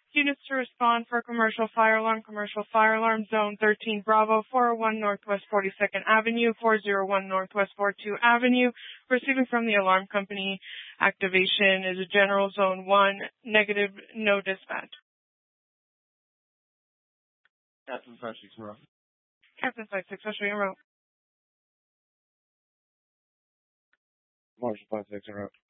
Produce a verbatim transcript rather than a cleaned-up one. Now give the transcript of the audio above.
Units to respond for commercial fire alarm, commercial fire alarm, zone thirteen Bravo, four oh one Northwest forty-second Avenue, four oh one Northwest forty-two Avenue. Receiving from the alarm company. Activation is a general zone one, negative, no dispatch. Captain five six en route. Captain five six, I'll show you en route. Marshal five six en route.